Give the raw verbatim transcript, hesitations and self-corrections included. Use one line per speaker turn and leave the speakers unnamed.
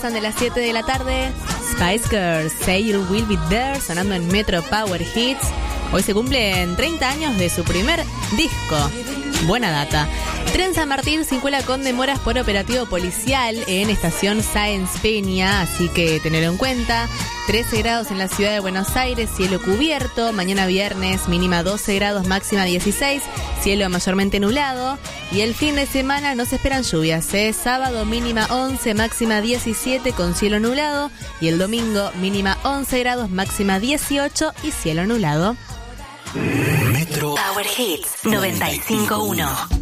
Son de las siete de la tarde. Spice Girls, Say You Will Be There, sonando en Metro Power Hits. Hoy se cumplen treinta años de su primer disco. Buena data. Tren San Martín circula con demoras por operativo policial en estación Sáenz Peña, así que tenerlo en cuenta. trece grados en la ciudad de Buenos Aires, cielo cubierto. Mañana viernes, mínima doce grados, máxima dieciséis. Cielo mayormente nublado. Y el fin de semana no se esperan lluvias, ¿eh? Sábado mínima once, máxima diecisiete con cielo nublado. Y el domingo mínima once grados, máxima dieciocho y cielo nublado.
Metro
Power Hits noventa y cinco punto uno.